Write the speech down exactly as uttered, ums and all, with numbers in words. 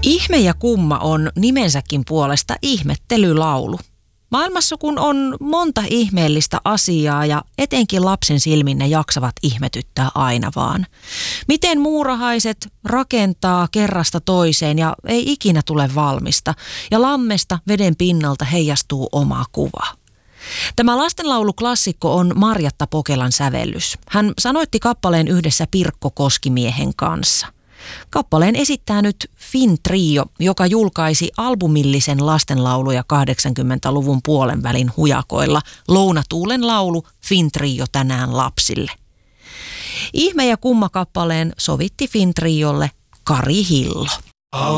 Ihme ja kumma on nimensäkin puolesta ihmettelylaulu. Maailmassa kun on monta ihmeellistä asiaa ja etenkin lapsen silmin ne jaksavat ihmetyttää aina vaan. Miten muurahaiset rakentaa kerrasta toiseen ja ei ikinä tule valmista ja lammesta veden pinnalta heijastuu oma kuva. Tämä lastenlauluklassikko on Marjatta Pokelan sävellys. Hän sanoitti kappaleen yhdessä Pirkko Koskimiehen kanssa. Kappaleen esittää nyt Finn Trio, joka julkaisi albumillisen lastenlauluja kahdeksankymmentäluvun puolen välin hujakoilla Lounatuulen laulu Finn Trio tänään lapsille. Ihme ja kumma kappaleen sovitti Finn Triolle Kari Hillo.